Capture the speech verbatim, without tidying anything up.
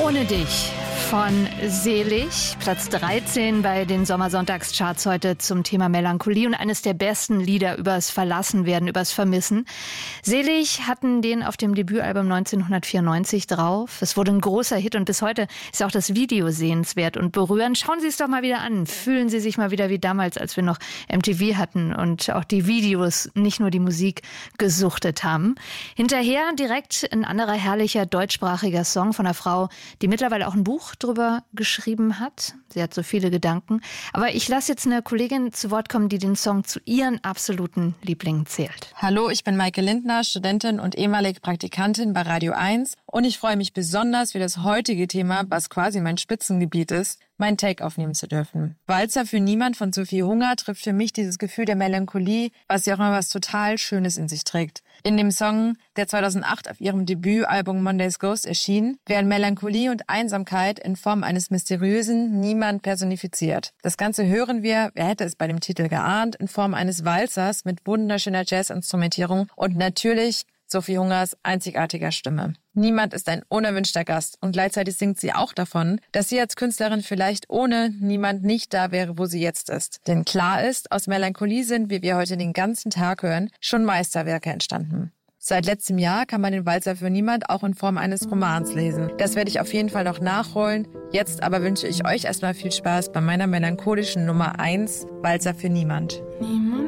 Ohne dich von Selig, Platz dreizehn bei den Sommersonntagscharts heute zum Thema Melancholie und eines der besten Lieder übers Verlassenwerden, übers Vermissen. Selig hatten den auf dem Debütalbum neunzehnhundertvierundneunzig drauf. Es wurde ein großer Hit und bis heute ist auch das Video sehenswert und berührend. Schauen Sie es doch mal wieder an. Fühlen Sie sich mal wieder wie damals, als wir noch M T V hatten und auch die Videos, nicht nur die Musik, gesuchtet haben. Hinterher direkt ein anderer herrlicher deutschsprachiger Song von einer Frau, die mittlerweile auch ein Buch drüber geschrieben hat. Sie hat so viele Gedanken. Aber ich lasse jetzt eine Kollegin zu Wort kommen, die den Song zu ihren absoluten Lieblingen zählt. Hallo, ich bin Maike Lindner, Studentin und ehemalige Praktikantin bei Radio eins. Und ich freue mich besonders für das heutige Thema, was quasi mein Spitzengebiet ist, mein Take aufnehmen zu dürfen. Walzer für niemand von Sophie Hunger trifft für mich dieses Gefühl der Melancholie, was ja auch immer was total Schönes in sich trägt. In dem Song, der zweitausendacht auf ihrem Debütalbum Monday's Ghost erschien, werden Melancholie und Einsamkeit in Form eines mysteriösen Niemand personifiziert. Das Ganze hören wir, wer hätte es bei dem Titel geahnt, in Form eines Walzers mit wunderschöner Jazzinstrumentierung und natürlich Sophie Hungers einzigartiger Stimme. Niemand ist ein unerwünschter Gast und gleichzeitig singt sie auch davon, dass sie als Künstlerin vielleicht ohne Niemand nicht da wäre, wo sie jetzt ist. Denn klar ist, aus Melancholie sind, wie wir heute den ganzen Tag hören, schon Meisterwerke entstanden. Seit letztem Jahr kann man den Walzer für niemand auch in Form eines Romans lesen. Das werde ich auf jeden Fall noch nachholen. Jetzt aber wünsche ich euch erstmal viel Spaß bei meiner melancholischen Nummer eins, Walzer für niemand. Niemand.